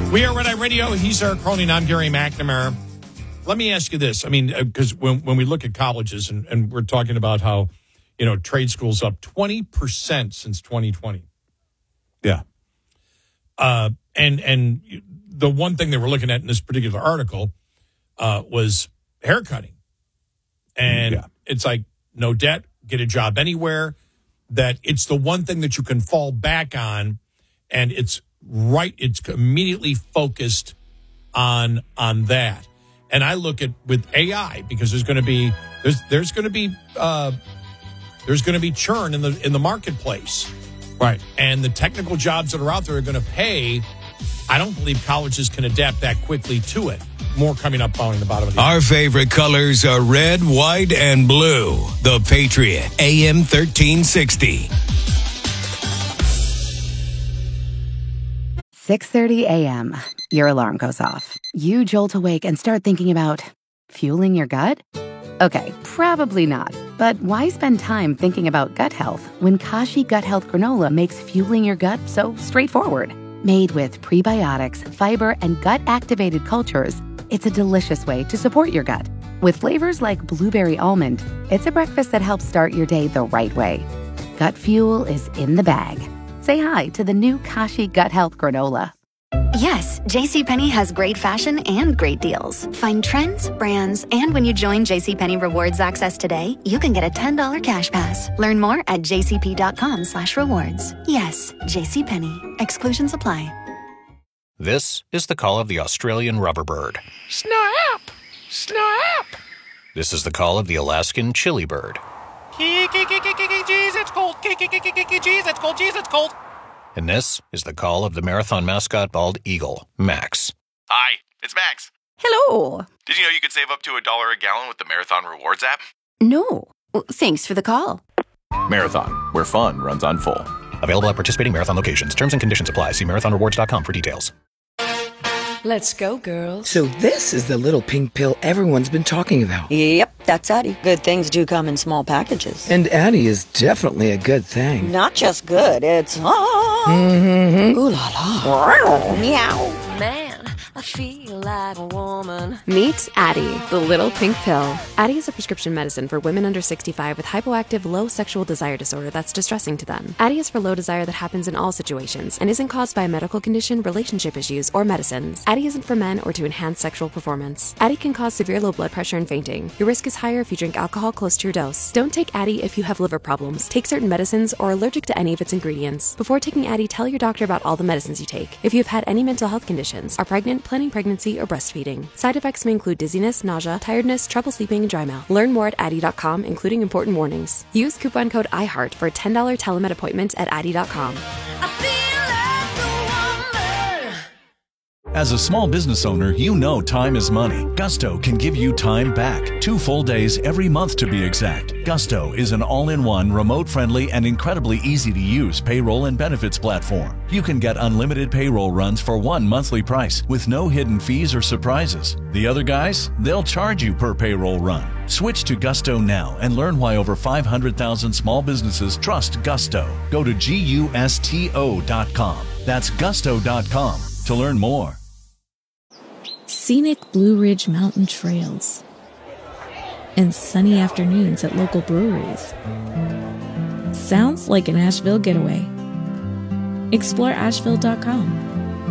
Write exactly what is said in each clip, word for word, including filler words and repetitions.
We are Red Eye Radio. He's Eric Cronin. I'm Gary McNamara. Let me ask you this. I mean, because when, when we look at colleges and, and we're talking about how, you know, trade school's up twenty percent since twenty twenty. Yeah. Uh, and and the one thing they were looking at in this particular article uh, was haircutting. And yeah. It's like, no debt, get a job anywhere. That it's the one thing that you can fall back on. And it's right. It's immediately focused on on that. And I look at with A I because there's going to be there's there's going to be uh, there's going to be churn in the in the marketplace, right? And the technical jobs that are out there are going to pay. I don't believe colleges can adapt that quickly to it. More coming up following the bottom of the. Our favorite colors are red, white, and blue. The Patriot, A M thirteen sixty. six thirty a.m. Your alarm goes off. You jolt awake and start thinking about fueling your gut? Okay, probably not. But why spend time thinking about gut health when Kashi Gut Health Granola makes fueling your gut so straightforward? Made with prebiotics, fiber, and gut-activated cultures, it's a delicious way to support your gut. With flavors like blueberry almond, it's a breakfast that helps start your day the right way. Gut fuel is in the bag. Say hi to the new Kashi Gut Health Granola. Yes, JCPenney has great fashion and great deals. Find trends, brands, and when you join JCPenney Rewards Access today, you can get a ten dollars cash pass. Learn more at jcp.com slash rewards. Yes, JCPenney. Exclusions apply. This is the call of the Australian rubber bird. Snap! Snap! This is the call of the Alaskan chili bird. Jeez, it's cold. Jeez, it's cold. Jeez, it's cold. And this is the call of the marathon mascot bald eagle, Max. Hi, it's Max. Hello. Did you know you could save up to a dollar a gallon with the Marathon Rewards app? No. Thanks for the call. Marathon, where fun runs on full. Available at participating Marathon locations. Terms and conditions apply. See marathon rewards dot com for details. Let's go, girls. So this is the little pink pill everyone's been talking about. Yep, that's Addie. Good things do come in small packages. And Addie is definitely a good thing. Not just good, it's... Ah, mm-hmm. Ooh la la. Meow. Man, I feel like a woman. Meet Addie, the little pink pill. Addie is a prescription medicine for women under sixty-five with hypoactive low sexual desire disorder that's distressing to them. Addie is for low desire that happens in all situations and isn't caused by a medical condition, relationship issues, or medicines. Addie isn't for men or to enhance sexual performance. Addie can cause severe low blood pressure and fainting. Your risk is higher if you drink alcohol close to your dose. Don't take Addie if you have liver problems, take certain medicines, or are allergic to any of its ingredients. Before taking Addie, tell your doctor about all the medicines you take. If you have had any mental health conditions, are pregnant, planning pregnancy, or breastfeeding. Side effects may include dizziness, nausea, tiredness, trouble sleeping, and dry mouth. Learn more at Addie dot com, including important warnings. Use coupon code IHEART for a ten dollars telemed appointment at Addie dot com. As a small business owner, you know time is money. Gusto can give you time back. Two full days every month to be exact. Gusto is an all-in-one, remote-friendly, and incredibly easy-to-use payroll and benefits platform. You can get unlimited payroll runs for one monthly price with no hidden fees or surprises. The other guys, they'll charge you per payroll run. Switch to Gusto now and learn why over five hundred thousand small businesses trust Gusto. Go to gusto dot com. That's gusto dot com to learn more. Scenic Blue Ridge Mountain trails and sunny afternoons at local breweries. Sounds like an Asheville getaway. Explore asheville dot com.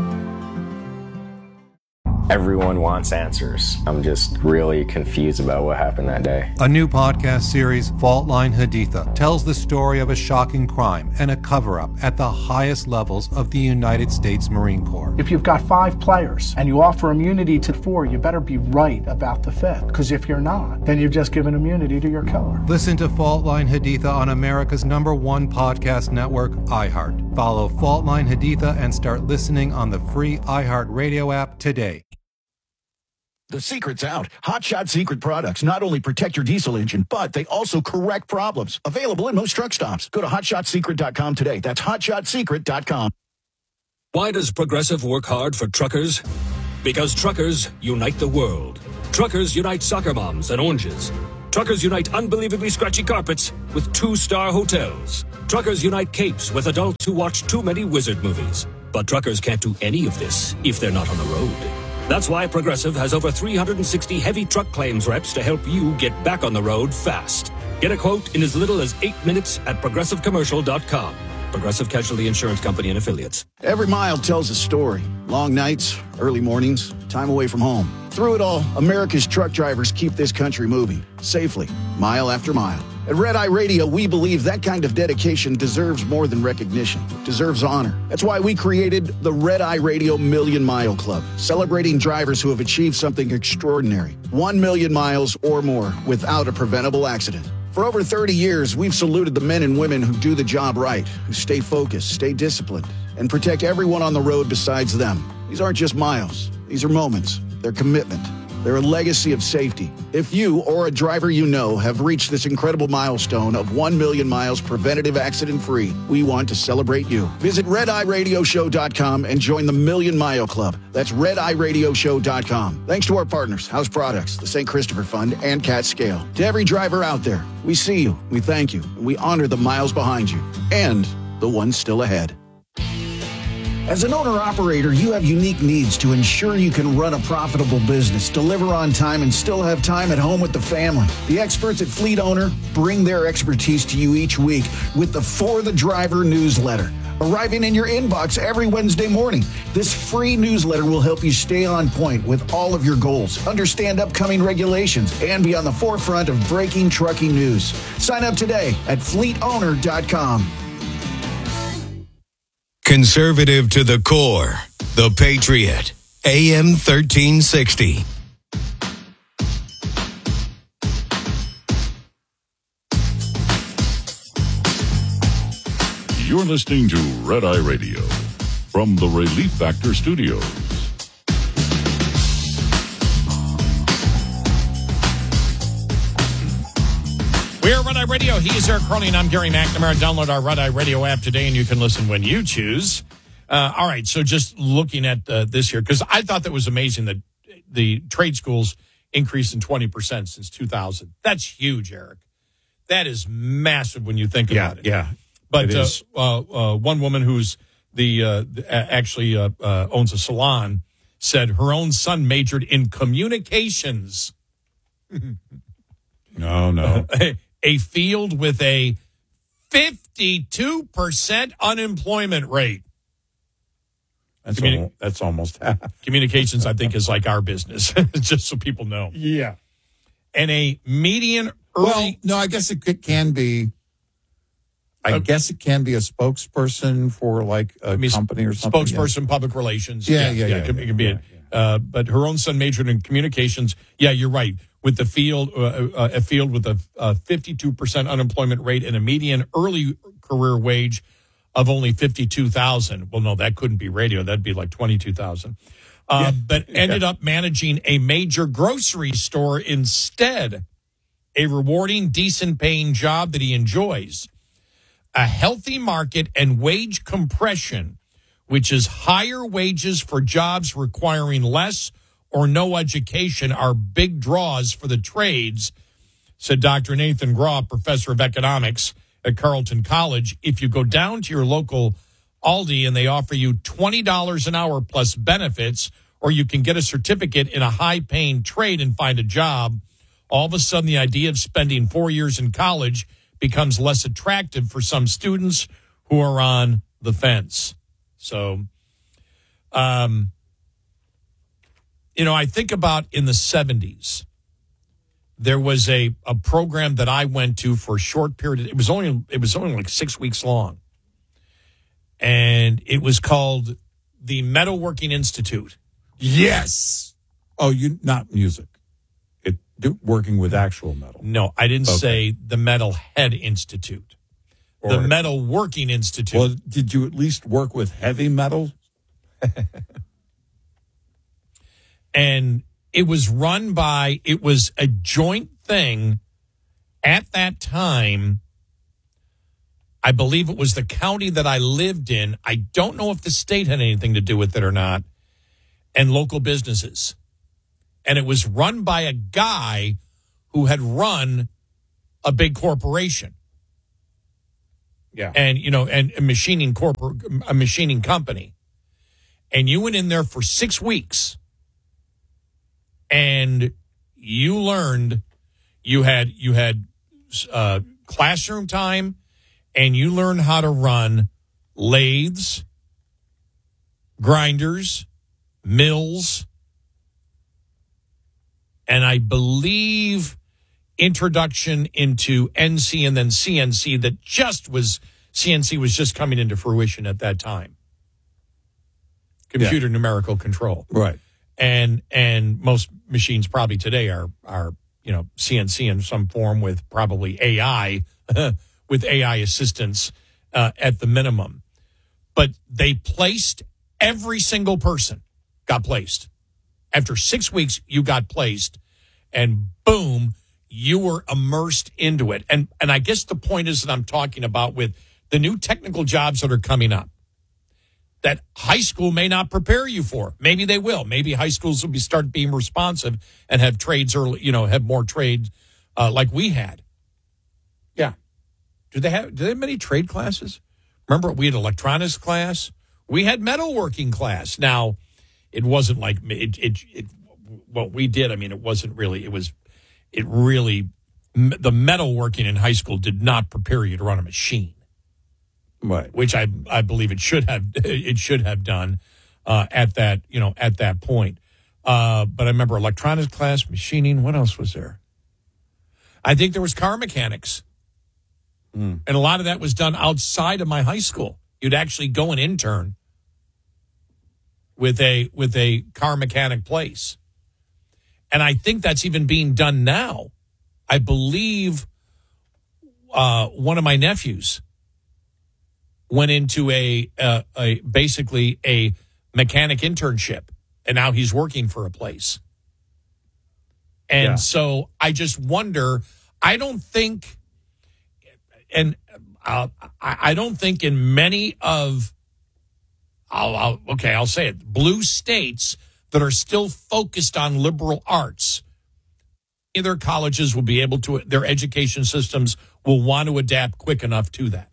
Everyone wants answers. I'm just really confused about what happened that day. A new podcast series, Fault Line Haditha, tells the story of a shocking crime and a cover-up at the highest levels of the United States Marine Corps. If you've got five players and you offer immunity to four, you better be right about the fifth. Because if you're not, then you've just given immunity to your killer. Listen to Fault Line Haditha on America's number one podcast network, iHeart. Follow Fault Line Haditha and start listening on the free iHeart Radio app today. The secret's out. Hot Shot Secret products not only protect your diesel engine, but they also correct problems. Available in most truck stops. Go to hot shot secret dot com today. That's hot shot secret dot com. Why does Progressive work hard for truckers? Because truckers unite the world. Truckers unite soccer moms and oranges. Truckers unite unbelievably scratchy carpets with two-star hotels. Truckers unite capes with adults who watch too many wizard movies. But truckers can't do any of this if they're not on the road. That's why Progressive has over three hundred sixty heavy truck claims reps to help you get back on the road fast. Get a quote in as little as eight minutes at progressive commercial dot com. Progressive Casualty Insurance Company and Affiliates. Every mile tells a story. Long nights, early mornings, time away from home. Through it all, America's truck drivers keep this country moving safely, mile after mile. At Red Eye Radio, we believe that kind of dedication deserves more than recognition. It deserves honor. That's why we created the Red Eye Radio Million Mile Club, celebrating drivers who have achieved something extraordinary. One million miles or more without a preventable accident. For over thirty years, we've saluted the men and women who do the job right, who stay focused, stay disciplined, and protect everyone on the road besides them. These aren't just miles. These are moments. They're commitment. They're a legacy of safety. If you or a driver you know have reached this incredible milestone of one million miles preventative accident-free, we want to celebrate you. Visit red eye radio show dot com and join the Million Mile Club. That's red eye radio show dot com. Thanks to our partners, House Products, the Saint Christopher Fund, and Cat Scale. To every driver out there, we see you, we thank you, and we honor the miles behind you and the ones still ahead. As an owner-operator, you have unique needs to ensure you can run a profitable business, deliver on time, and still have time at home with the family. The experts at Fleet Owner bring their expertise to you each week with the For the Driver newsletter, arriving in your inbox every Wednesday morning. This free newsletter will help you stay on point with all of your goals, understand upcoming regulations, and be on the forefront of breaking trucking news. Sign up today at fleet owner dot com. Conservative to the core. The Patriot. A M thirteen sixty. You're listening to Red Eye Radio from the Relief Factor Studios. We're Red Eye Radio. He is Eric Cronin. I'm Gary McNamara. Download our Red Eye Radio app today, and you can listen when you choose. Uh, all right, so just looking at uh, this here, because I thought that was amazing that the trade schools increased in twenty percent since two thousand. That's huge, Eric. That is massive when you think yeah, about it. Yeah, But it uh, is. uh, uh, one woman who's the uh, actually uh, uh, owns a salon said her own son majored in communications. No, no. A field with a fifty-two percent unemployment rate. That's, Communi- almost, that's almost half. Communications, I think, is like our business, just so people know. Yeah. And a median early... Well, no, I guess it could, can be... I uh, guess it can be a spokesperson for like a I mean, company or something. Spokesperson, yeah. Public relations. Yeah, yeah, yeah. yeah, it, can, yeah, it can be yeah, it. Yeah. Uh, but her own son majored in communications. Yeah, you're right. With the field, uh, uh, a field with a, a fifty-two percent unemployment rate and a median early career wage of only fifty-two thousand. Well, no, that couldn't be radio. That'd be like twenty-two thousand. Uh, yeah. But ended yeah. up managing a major grocery store instead. A rewarding, decent paying job that he enjoys. A healthy market and wage compression, which is higher wages for jobs requiring less or no education, are big draws for the trades, said Doctor Nathan Graw, professor of economics at Carleton College. If you go down to your local Aldi and they offer you twenty dollars an hour plus benefits, or you can get a certificate in a high-paying trade and find a job, all of a sudden the idea of spending four years in college becomes less attractive for some students who are on the fence. So, um, you know, I think about in the seventies, there was a, a program that I went to for a short period. It was only it was only like six weeks long, and it was called the Metalworking Institute. Yes. Oh, you not music. It do, working with actual metal. No, I didn't okay. say the Metal Head Institute. Or, the Metal Working Institute. Well, did you at least work with heavy metal? And it was run by, it was a joint thing at that time. I believe it was the county that I lived in. I don't know if the state had anything to do with it or not. And local businesses. And it was run by a guy who had run a big corporation. Yeah. And, you know, and a machining corpor- a machining company. and you went in there for six weeks and you learned you had you had uh, classroom time and you learned how to run lathes, grinders, mills, and I believe introduction into N C and then C N C that just was, C N C was just coming into fruition at that time. Computer yeah. numerical control. Right. And and most machines probably today are, are you know, C N C in some form with probably A I, with A I assistance uh, at the minimum. But they placed, every single person got placed. After six weeks, you got placed, and boom, you were immersed into it. And and I guess the point is that I'm talking about with the new technical jobs that are coming up, that high school may not prepare you for. Maybe they will. Maybe high schools will be start being responsive and have trades early, you know, have more trades uh, like we had. Yeah. Do they have do they have many trade classes? Remember, we had electronics class. We had metalworking class. Now, it wasn't like it, it, it what we did. I mean, it wasn't really, it was, it really, the metalworking in high school did not prepare you to run a machine. Right. Which I I believe it should have it should have done uh, at that you know at that point. Uh, but I remember electronics class, machining. What else was there? I think there was car mechanics, mm. and a lot of that was done outside of my high school. You'd actually go and intern with a with a car mechanic place, and I think that's even being done now. I believe uh, one of my nephews went into a, uh, a basically a mechanic internship, and now he's working for a place. And yeah. so I just wonder, I don't think, and uh, I don't think in many of, I'll, I'll, okay, I'll say it, blue states that are still focused on liberal arts, either colleges will be able to, their education systems will want to adapt quick enough to that.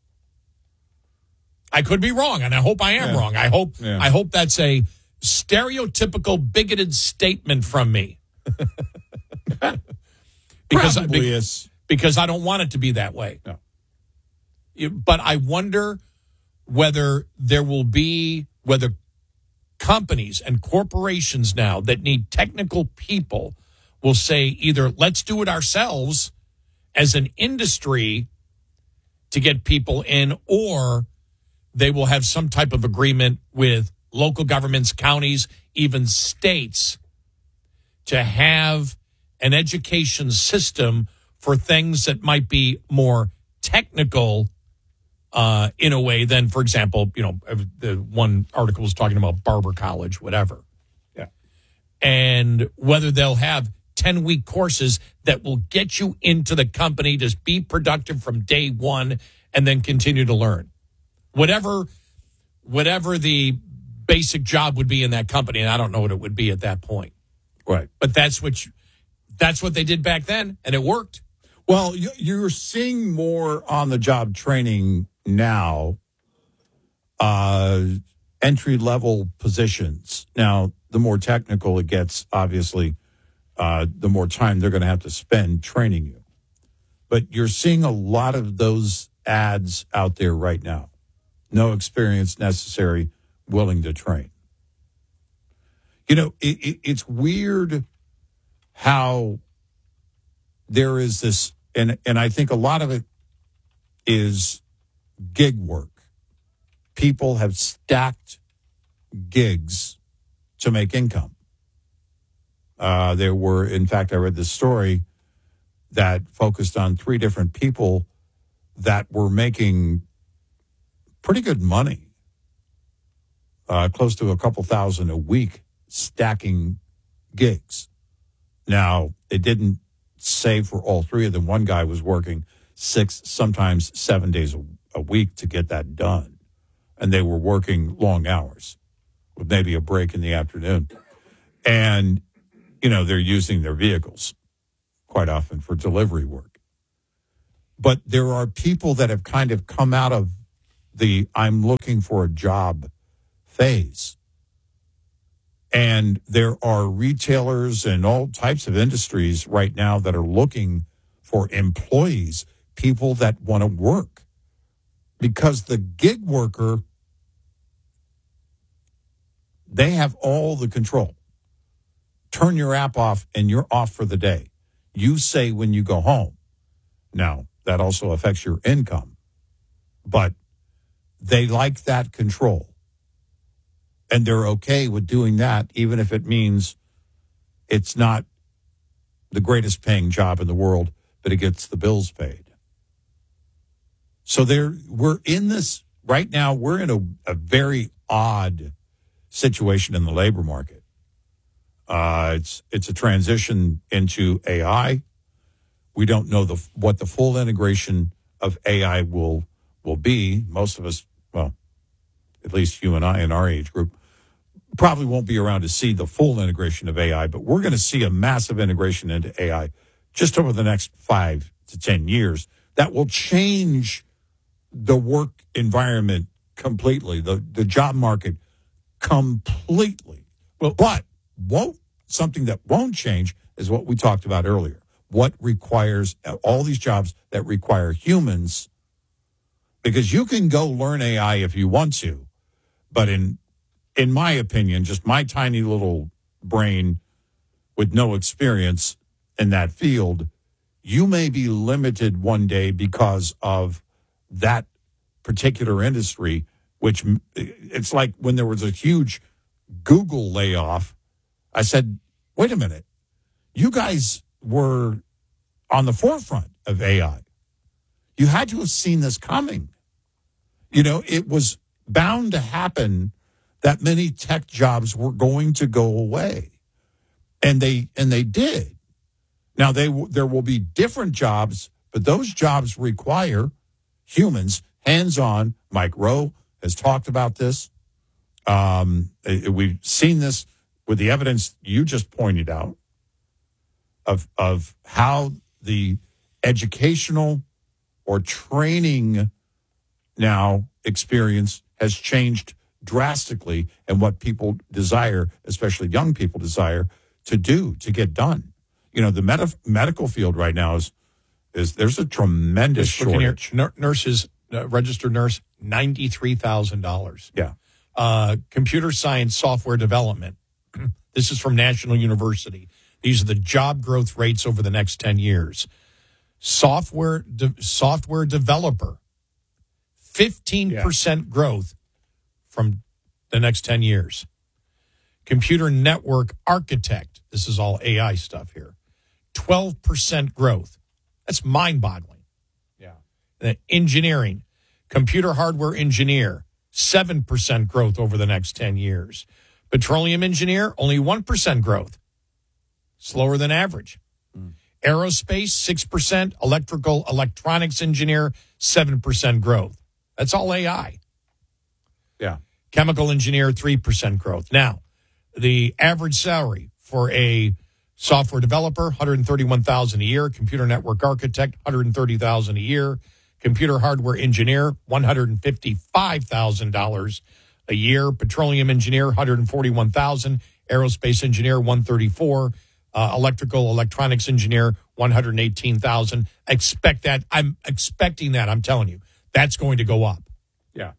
I could be wrong, and I hope I am yeah. wrong. I hope yeah. I hope that's a stereotypical bigoted statement from me. because Probably be, is. Because I don't want it to be that way. No. But I wonder whether there will be, whether companies and corporations now that need technical people will say either let's do it ourselves as an industry to get people in, or they will have some type of agreement with local governments, counties, even states to have an education system for things that might be more technical uh, in a way than, for example, you know, the one article was talking about Barber College, whatever. Yeah. And whether they'll have ten-week courses that will get you into the company to be productive from day one and then continue to learn. Whatever whatever the basic job would be in that company, and I don't know what it would be at that point. Right. But that's what you, that's what they did back then, and it worked. Well, you're seeing more on the job training now, uh, entry-level positions. Now, the more technical it gets, obviously, uh, the more time they're going to have to spend training you. But you're seeing a lot of those ads out there right now. No experience necessary, willing to train. You know, it, it, it's weird how there is this, and, and I think a lot of it is gig work. People have stacked gigs to make income. Uh, there were, in fact, I read this story that focused on three different people that were making pretty good money, uh, close to a couple thousand a week, stacking gigs. Now, it didn't say for all three of them. One guy was working six, sometimes seven days a, a week to get that done. And they were working long hours with maybe a break in the afternoon. And, you know, they're using their vehicles quite often for delivery work. But there are people that have kind of come out of the I'm looking for a job phase And there are retailers and all types of industries right now that are looking for employees, people that want to work. Because the gig worker, they have all the control. Turn your app off and you're off for the day. You say when you go home. Now, that also affects your income. But they like that control. And they're okay with doing that, even if it means it's not the greatest paying job in the world, but it gets the bills paid. So there, we're in this, right now, we're in a, a very odd situation in the labor market. Uh, it's it's a transition into A I. We don't know the what the full integration of A I will will be. Most of us, well, at least you and I in our age group, probably won't be around to see the full integration of A I, but we're going to see a massive integration into A I just over the next five to ten years. That will change the work environment completely, the, the job market completely. Well, but won't something that won't change is what we talked about earlier. What requires all these jobs that require humans, because you can go learn A I if you want to, but in in my opinion, just my tiny little brain with no experience in that field, you may be limited one day because of that particular industry, which it's like when there was a huge Google layoff, I said, wait a minute, you guys were on the forefront of A I. You had to have seen this coming. You know, it was bound to happen that many tech jobs were going to go away. And they and they did. Now, they there will be different jobs, but those jobs require humans, hands-on. Mike Rowe has talked about this. Um, we've seen this with the evidence you just pointed out of of how the educational or training now experience has changed drastically, and what people desire, especially young people desire, to do, to get done. You know, the med- medical field right now is, is there's a tremendous shortage. Here, nurses, uh, registered nurse, ninety-three thousand dollars. Yeah. Uh, computer science software development. This is from National University. These are the job growth rates over the next ten years. Software, de- software developer, fifteen percent yeah. growth from the next ten years. Computer network architect, this is all A I stuff here, twelve percent growth. That's mind-boggling. Yeah. Uh, engineering, computer hardware engineer, seven percent growth over the next ten years. Petroleum engineer, only one percent growth. Slower than average. Mm. Aerospace, six percent. Electrical electronics engineer, seven percent growth. That's all A I. Yeah. Chemical engineer, three percent growth. Now, the average salary for a software developer, one hundred thirty-one thousand dollars a year. Computer network architect, one hundred thirty thousand dollars a year. Computer hardware engineer, one hundred fifty-five thousand dollars a year. Petroleum engineer, one hundred forty-one thousand dollars. Aerospace engineer, one hundred thirty-four thousand dollars. Uh, electrical electronics engineer, one hundred eighteen thousand dollars. Expect that. I'm expecting that. I'm telling you, that's going to go up. Yeah.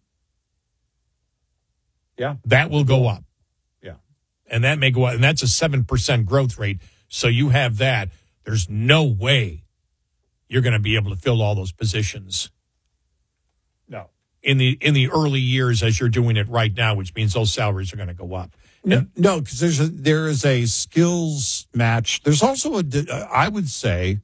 Yeah. That will go up. Yeah. And that may go up. And that's a seven percent growth rate. So you have that. There's no way you're going to be able to fill all those positions. No. In the in the early years as you're doing it right now, which means those salaries are going to go up. No, no, because there's a, there is a skills match. There's also a, de- I would say,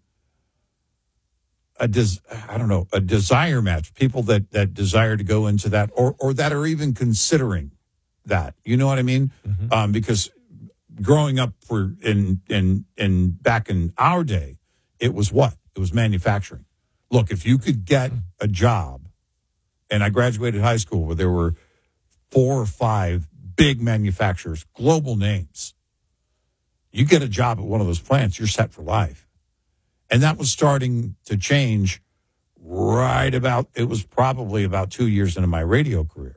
a des- I don't know, a desire match. People that, that desire to go into that, or or that are even considering that. You know what I mean? Mm-hmm. Um, because growing up for in in in back in our day, it was what? It was manufacturing. Look, if you could get a job, and I graduated high school where there were four or five big manufacturers, global names. You get a job at one of those plants, you're set for life. And that was starting to change right about, it was probably about two years into my radio career.